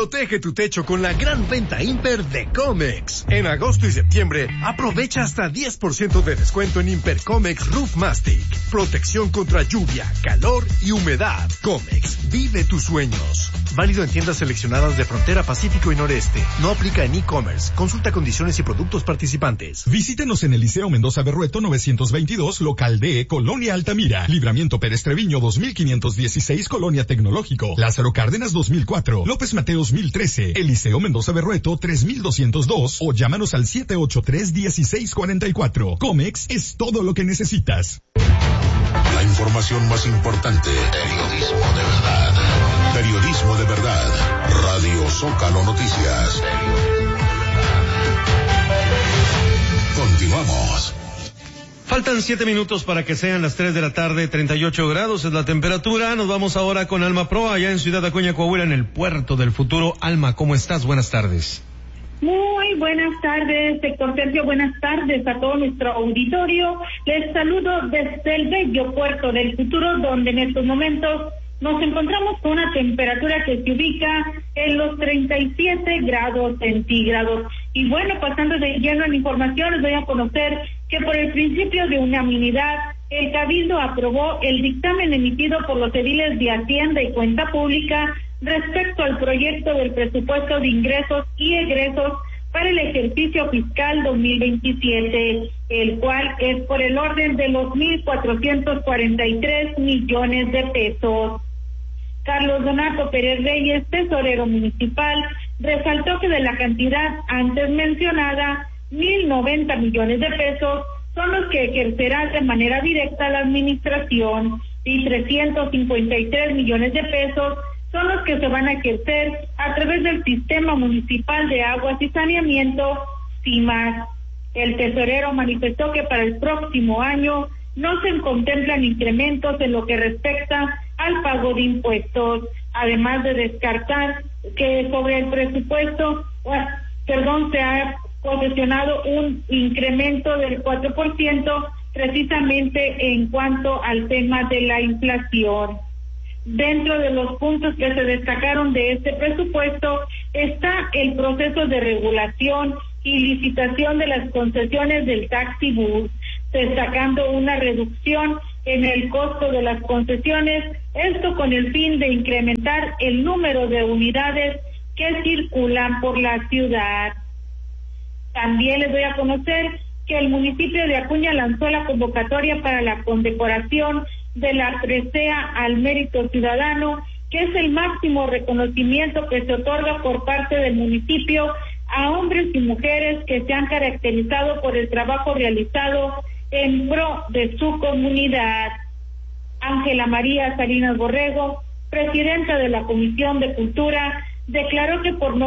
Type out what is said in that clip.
Protege tu techo con la gran venta Imper de Comex. En agosto y septiembre, aprovecha hasta 10% de descuento en Imper Comex Roof Mastic. Protección contra lluvia, calor y humedad. Comex, vive tus sueños. Válido en tiendas seleccionadas de Frontera Pacífico y Noreste. No aplica en e-commerce. Consulta condiciones y productos participantes. Visítenos en el Liceo Mendoza Berrueto 922, local D, Colonia Altamira. Libramiento Pérez Treviño 2516, Colonia Tecnológico. Lázaro Cárdenas 2004. López Mateos 1013. El Liceo Mendoza Berrueto 3202. O llámanos al 783-1644. Comex es todo lo que necesitas. La información más importante. Periodismo de verdad. Periodismo de verdad. Radio Zócalo Noticias. Continuamos. Faltan 7 minutos para que sean las 3 de la tarde, 38 grados es la temperatura. Nos vamos ahora con Alma Pro, allá en Ciudad Acuña, Coahuila, en el puerto del futuro. Alma, ¿cómo estás? Buenas tardes. Muy buenas tardes, sector Sergio. Buenas tardes a todo nuestro auditorio. Les saludo desde el bello puerto del futuro, donde en estos momentos nos encontramos con una temperatura que se ubica en los 37 grados centígrados. Y bueno, pasando de lleno en información, les doy a conocer que por el principio de unanimidad, el Cabildo aprobó el dictamen emitido por los ediles de Hacienda y Cuenta Pública respecto al proyecto del presupuesto de ingresos y egresos para el ejercicio fiscal 2027, el cual es por el orden de los 1,443 millones de pesos. Carlos Donato Pérez Reyes, tesorero municipal, resaltó que de la cantidad antes mencionada, 1,090 millones de pesos son los que ejercerá de manera directa la administración y 353 millones de pesos son los que se van a ejercer a través del Sistema Municipal de Aguas y Saneamiento, SIMAS. El tesorero manifestó que para el próximo año no se contemplan incrementos en lo que respecta al pago de impuestos, además de descartar que sobre el presupuesto, se ha posesionado un incremento del 4% precisamente en cuanto al tema de la inflación. Dentro de los puntos que se destacaron de este presupuesto está el proceso de regulación y licitación de las concesiones del taxi bus, destacando una reducción en el costo de las concesiones, esto con el fin de incrementar el número de unidades que circulan por la ciudad. También les doy a conocer que el municipio de Acuña lanzó la convocatoria para la condecoración de la presea al mérito ciudadano, que es el máximo reconocimiento que se otorga por parte del municipio a hombres y mujeres que se han caracterizado por el trabajo realizado en pro de su comunidad. Ángela María Salinas Borrego, presidenta de la Comisión de Cultura, declaró que por